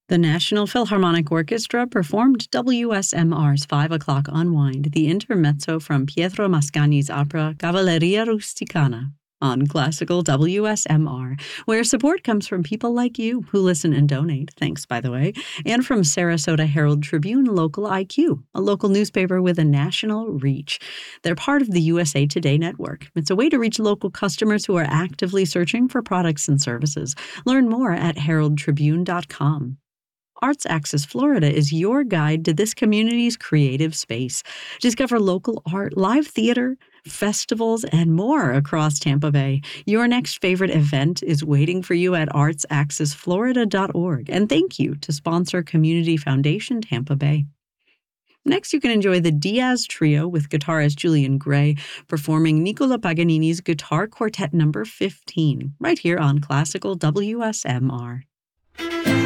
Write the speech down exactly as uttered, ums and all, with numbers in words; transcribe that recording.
The National Philharmonic Orchestra performed W S M R's five o'clock Unwind, the intermezzo from Pietro Mascagni's opera Cavalleria Rusticana, on Classical W S M R, where support comes from people like you who listen and donate, thanks, by the way, and from Sarasota Herald Tribune Local I Q, a local newspaper with a national reach. They're part of the U S A Today network. It's a way to reach local customers who are actively searching for products and services. Learn more at herald tribune dot com. Arts Axis Florida is your guide to this community's creative space. Discover local art, live theater, festivals, and more across Tampa Bay. Your next favorite event is waiting for you at arts axis florida dot org. And thank you to sponsor Community Foundation Tampa Bay. Next, you can enjoy the Diaz Trio with guitarist Julian Gray performing Nicola Paganini's Guitar Quartet number fifteen, right here on Classical W S M R.